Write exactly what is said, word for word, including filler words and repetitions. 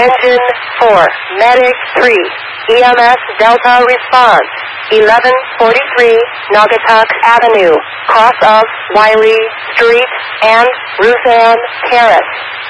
Engine four, Medic three, E M S Delta response, eleven forty-three Naugatuck Avenue, cross of Wiley Street and Ruthann Terrace.